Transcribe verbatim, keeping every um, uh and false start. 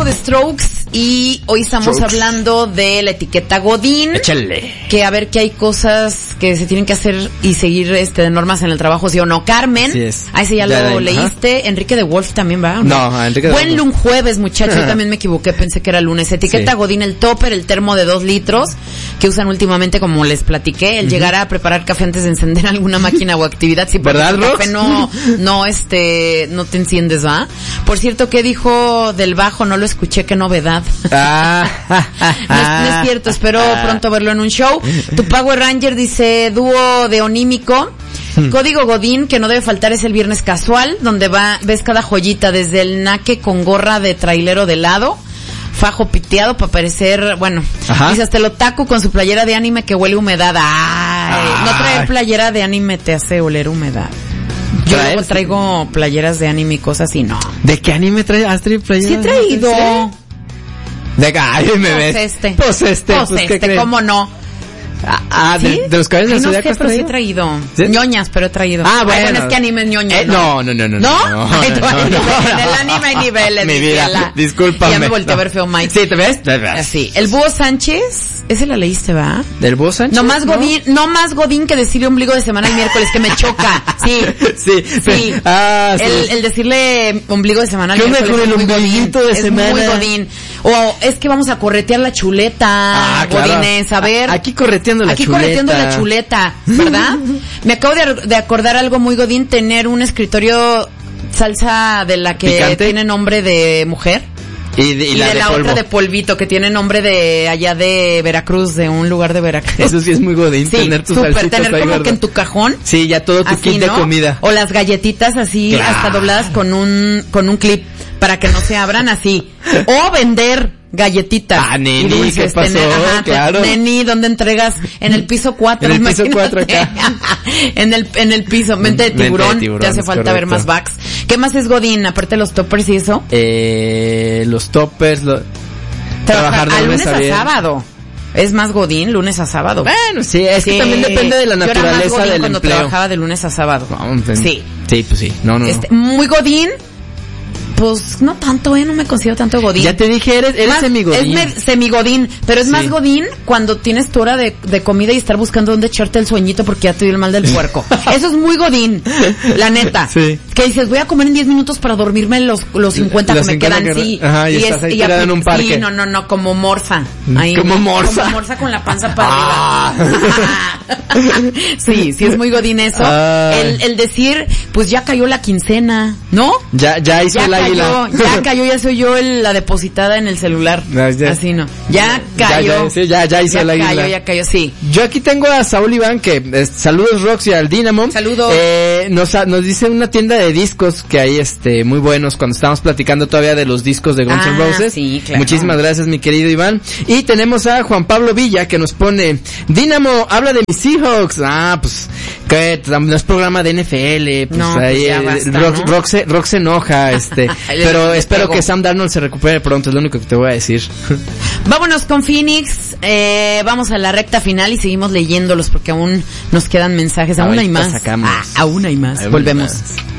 de Strokes y hoy estamos Strokes. hablando de la etiqueta Godín. Échale. Que a ver que hay cosas que se tienen que hacer y seguir este de normas en el trabajo, ¿sí o no? Carmen. Así es. Ah, ese ya, ya lo leíste. Ajá. Enrique de Wolf también va. No, no Enrique de Buen Wolf. Buen jueves, muchachos. Yo también me equivoqué, pensé que era lunes. Etiqueta sí. Godín, el topper, el termo de dos litros que usan últimamente, como les platiqué, el uh-huh. llegar a preparar café antes de encender alguna máquina o actividad. Si ¿verdad, el café no, no, este, no te enciendes, ¿va? Por cierto, ¿qué dijo del bajo? No lo escuché, qué novedad. Ah. no, es, no es cierto, espero pronto verlo en un show. Tu Power Ranger dice dúo de onímico. Hmm. Código Godín, que no debe faltar, es el viernes casual, donde va, ves cada joyita, desde el naque con gorra de trailero de lado, fajo piteado para parecer, bueno, Ajá. dice hasta el otaku con su playera de anime que huele humedad. Ay, Ay. No traer playera de anime te hace oler humedad. Yo luego traigo playeras de anime y cosas y no. ¿De qué anime traes? ¿Has traído playeras? Sí he traído. ¿Sí? De ay, me ves. Pues este. Pues este. Pues, pues este, ¿cómo no? Ah, ¿sí? de, de los caballos de la Zodiaco. No sé, pero sí he traído. ¿Sí? Ñoñas, pero he traído. Ah, bueno. Ay, bueno, es que anime es ñoño. Eh, no, no, no, no. ¿No? no, Ay, no, no, en no, el anime hay niveles. Mi vida, discúlpame. Ya me volteé a ver feo, Mike. Sí, ¿te ves? ¿Te ves? Así. El Búho Sánchez, ese la leíste, ¿va? ¿Del Búho Sánchez? No más Godín, no, no más Godín que decirle ombligo de semana el miércoles, que me choca. Sí. Sí. Sí. Ah, sí. El, el decirle ombligo de semana al ¿Qué miércoles me con el ombliguito de es semana? Es muy Godín. O es que vamos a corretear la chuleta, ah, Godínez, a ver. Aquí correteando la aquí chuleta. Aquí correteando la chuleta, ¿verdad? Me acabo de, de acordar algo muy Godín, tener un escritorio salsa de la que ¿picante? Tiene nombre de mujer. Y de, y y la de, de la polvo. Otra de polvito, que tiene nombre de allá de Veracruz, de un lugar de Veracruz. Eso sí es muy Godín, sí, tener tus salsitas tener ahí, como ¿verdad? que en tu cajón. Sí, ya todo tu así, kit de ¿no? comida. O las galletitas así, claro. hasta dobladas con un, con un clip, para que no se abran así. O vender galletitas. Ah, neni, dulces, ¿qué pasó? Tener, ajá, claro. Neni, ¿dónde entregas? En el piso cuatro. En el piso cuatro acá. en el, en el piso, mente de tiburón. Mente de tiburón, te hace falta correcto. Ver más backs. ¿Qué más es Godín? Aparte de los toppers y eso. Eh, los toppers, lo... trabajar de lunes a, a sábado. Es más Godín, lunes a sábado. Bueno, sí, es sí. que también depende de la naturaleza yo era más Godín del cuando empleo. Trabajaba de lunes a sábado. No, pues, sí. Sí, pues sí. No, no, este, no. Muy Godín. Pues no tanto, eh, no me considero tanto Godín. Ya te dije, eres, eres más, semigodín. Es me, semigodín, pero es sí. más Godín cuando tienes tu hora de, de comida y estar buscando dónde echarte el sueñito porque ya te dio el mal del puerco. Eso es muy Godín, la neta. Sí. Que dices, voy a comer en diez minutos para dormirme los, los cincuenta los que me quedan, que, sí. Ajá, y, y estás es, ahí tirada en un parque. Sí, no, no, no, como morsa. Ahí, como morsa. Como morsa con la panza para ah. arriba. Sí, sí es muy Godín eso. El, el decir, pues ya cayó la quincena, ¿no? Ya, ya hizo ya el cayó, águila. Ya cayó, ya soy yo el, la depositada en el celular. No, ya, Así no. Ya cayó. Ya, ya, sí, ya, ya hizo ya el águila. Ya cayó, ya cayó, sí. Yo aquí tengo a Saúl Iván que, eh, saludos Roxy al Dynamo. Saludos. Eh, nos, nos dice una tienda de discos que hay este, muy buenos cuando estábamos platicando todavía de los discos de Guns N' ah, Roses. Sí, claro. Muchísimas gracias mi querido Iván. Y tenemos a Juan Pablo Villa que nos pone, Dynamo, habla de mis Seahawks. Ah, pues, que no es programa de N F L, pues no, ahí, pues basta, Rox, ¿no? Rox, se, Rox se enoja, este, pero espero que Sam Darnold se recupere pronto, es lo único que te voy a decir. Vámonos con Phoenix, eh, vamos a la recta final y seguimos leyéndolos porque aún nos quedan mensajes, aún hay más. Sacamos. Ah, aún hay más. Aún Volvemos. Más.